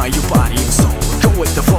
your body and soul. Go with the flow.